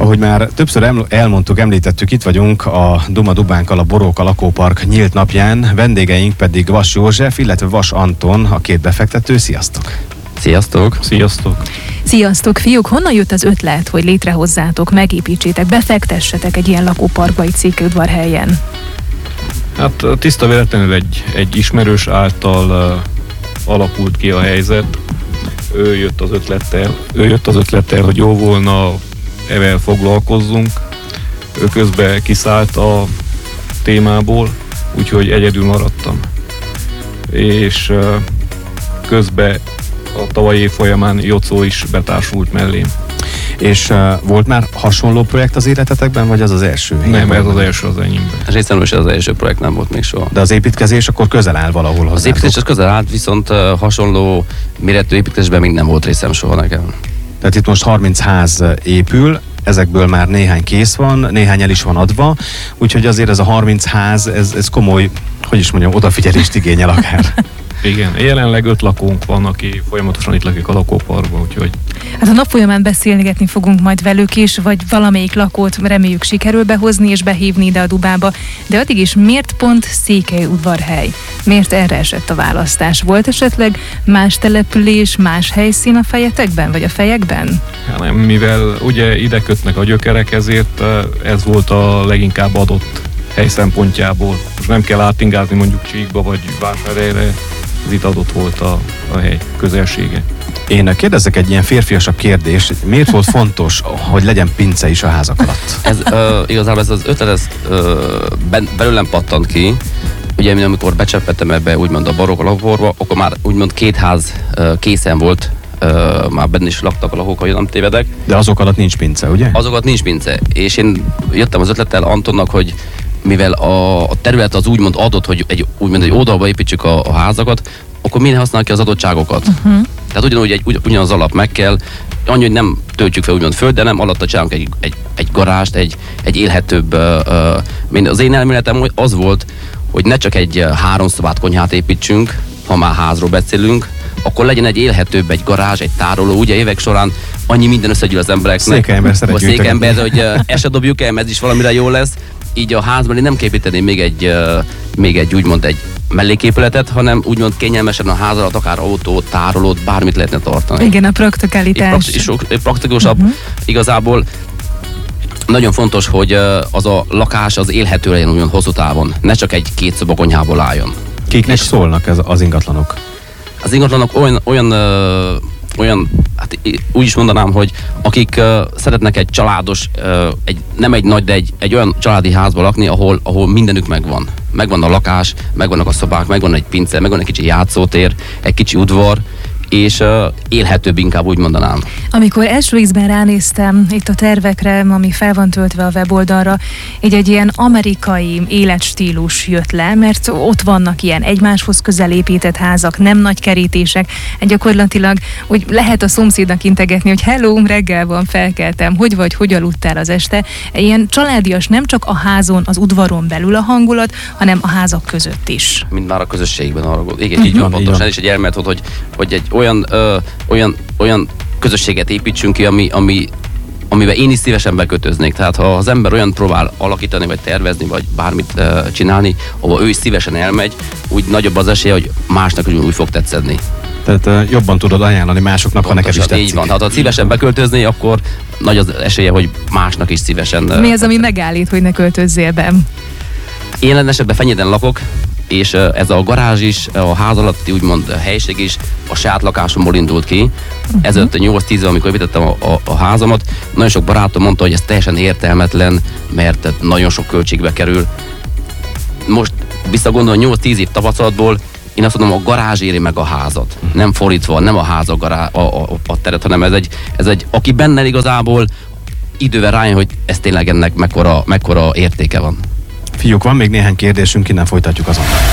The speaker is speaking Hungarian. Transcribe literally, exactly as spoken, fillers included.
Ahogy már többször elmondtuk, említettük, itt vagyunk a Duma Dubánkkal, a Boróka lakópark nyílt napján, vendégeink pedig Vas József, illetve Vas Anton, a két befektető. Sziasztok! Sziasztok! Sziasztok! Sziasztok, fiúk! Honnan jött az ötlet, hogy létrehozzátok, megépítsétek, befektessetek egy ilyen lakóparkba, egy Székelyudvarhelyen? Hát tiszta véletlenül egy, egy ismerős által uh, alakult ki a helyzet. Ő jött az ötlettel, ő jött az ötlettel, hogy jó volna evel foglalkozzunk. Ő közben kiszállt a témából, úgyhogy egyedül maradtam. És uh, közben a tavalyi év folyamán Jocó is betársult mellém. És uh, volt már hasonló projekt az életetekben, vagy az az első? Nem, ez az első az enyémben. Részemről is ez az első projekt, nem volt még soha. De az építkezés akkor közel áll valahol hozzátok? Az építkezés az közel állt, viszont uh, hasonló méretű építkezésben még nem volt részem soha nekem. Tehát itt most harminc ház épül, ezekből már néhány kész van, néhány el is van adva, úgyhogy azért ez a harminc ház, ez, ez komoly, hogy is mondjam, odafigyelést igényel akár. Igen, jelenleg öt lakónk van, aki folyamatosan itt lakik a lakóparkban, úgyhogy... Hát a nap folyamán beszélgetni fogunk majd velük is, vagy valamelyik lakót reméljük sikerül behozni és behívni ide a Dubába. De addig is miért pont Székelyudvarhely? Miért erre esett a választás? Volt esetleg más település, más helyszín a fejetekben, vagy a fejekben? Hát nem, mivel ugye ide kötnek a gyökerek, ezért ez volt a leginkább adott hely szempontjából. Most nem kell átingázni mondjuk Csíkba vagy Vásárhelyre, ez itt adott volt a, a hely közelsége. Én kérdezzek egy ilyen férfiasabb kérdést. Miért volt fontos, hogy legyen pince is a házak alatt? Ez uh, igazából ez az ötlet, ez uh, ben, belőlem pattant ki. Ugye amikor becsepettem ebbe úgymond a Boróka lakóparkba, akkor már úgymond két ház uh, készen volt. Uh, már benne is laktak a lakók, ha nem tévedek. De azok alatt nincs pince, ugye? Azokat nincs pince. És én jöttem az ötlettel Antonnak, hogy mivel a, a terület az úgymond adott, hogy egy, úgymond egy oldalba építsük a, a házakat, akkor miért használjuk ki az adottságokat? Uh-huh. Tehát ugyanúgy egy, ugy, ugyanaz alap meg kell, annyi, hogy nem töltjük fel úgymond föld, de nem alatta csinálunk egy, egy, egy garást, egy, egy élhetőbb, uh, uh, az én elméletem az volt, hogy ne csak egy uh, háromszobát konyhát építsünk, ha már házról beszélünk, akkor legyen egy élhetőbb, egy garázs, egy tároló. Ugye évek során annyi minden összegyűl az embereknek. Székelyember szeret gyűjtögetni. Székelyember, hogy uh, ezt se dobjuk el, mert ez is valamire jó lesz. Így a házban én nem képíteném még egy, uh, még egy úgymond egy melléképületet, hanem úgymond kényelmesen a ház alatt akár autót, tárolót, bármit lehetne tartani. Igen, a praktikalitás. És praktikusabb. Uh-huh. Igazából nagyon fontos, hogy uh, az a lakás az élhető legyen úgymond hosszú távon. Ne csak egy két szoba konyhából álljon. Kiknek szólnak ez az ingatlanok? Az ingatlanok olyan, olyan, ö, olyan hát úgy is mondanám, hogy akik ö, szeretnek egy családos, ö, egy, nem egy nagy, de egy, egy olyan családi házba lakni, ahol, ahol mindenük megvan. Megvan a lakás, megvannak a szobák, megvan egy pince, megvan egy kicsi játszótér, egy kicsi udvar, és uh, élhetőbb inkább úgy mondanám. Amikor első ízben ránéztem itt a tervekre, ami fel van töltve a weboldalra, így egy ilyen amerikai életstílus jött le, mert ott vannak ilyen egymáshoz közel épített házak, nem nagy kerítések, gyakorlatilag úgy lehet a szomszédnak integetni, hogy hello, reggel van, felkeltem, hogy vagy, hogy aludtál az este. Ilyen családias, nem csak a házon, az udvaron belül a hangulat, hanem a házak között is. Mint már a közösségben arra gondolok. Igen, így van, pontosan, és egy elmélet, hogy, hogy egy olyan, ö, olyan, olyan közösséget építsünk ki, ami, ami, amiben én is szívesen bekötöznék. Tehát ha az ember olyan próbál alakítani, vagy tervezni, vagy bármit ö, csinálni, ahol ő is szívesen elmegy, úgy nagyobb az esélye, hogy másnak úgy, úgy fog tetszeni. Tehát uh, jobban tudod ajánlani másoknak, pontosan, ha neked is tetszik. Így van. Hát ha szívesen beköltözni, akkor nagy az esélye, hogy másnak is szívesen... Mi az, tetszeni. Ami megállít, hogy ne költözzél be? Én lenne esetben Fenyeden lakok, és ez a garázs is, a ház alatti úgymond helység is a saját lakásomból indult ki. Uh-huh. Ezelőtt nyolc-tíz éve, amikor építettem a, a, a házamat, nagyon sok barátom mondta, hogy ez teljesen értelmetlen, mert nagyon sok költségbe kerül. Most visszagondolom, nyolc-tíz év tapasztalatból én azt mondom, a garázs éri meg a házat. Uh-huh. Nem fordítva, nem a ház a, gará- a, a, a teret, hanem ez egy, ez egy, aki benne igazából idővel rájön, hogy ez tényleg ennek mekkora, mekkora értéke van. Fiúk, van még néhány kérdésünk, innen folytatjuk azonnal.